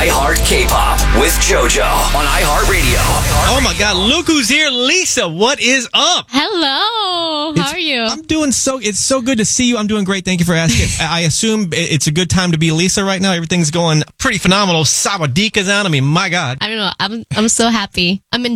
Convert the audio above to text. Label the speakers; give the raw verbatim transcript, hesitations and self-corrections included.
Speaker 1: iHeart K-Pop with JoJo on iHeartRadio.
Speaker 2: Oh my God, look who's here, Lisa. What is up?
Speaker 3: Hello. How
Speaker 2: It's-
Speaker 3: are you?
Speaker 2: I'm doing so, it's so good to see you. I'm doing great. Thank you for asking. I assume it's a good time to be Lisa right now. Everything's going pretty phenomenal. Sawadika's on. I mean, my God.
Speaker 3: I don't know. I'm I'm so happy. I'm in